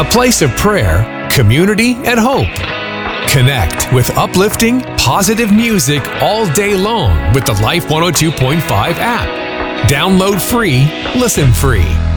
a place of prayer, community, and hope. Connect with uplifting, positive music all day long with the Life 102.5 app. Download free, listen free.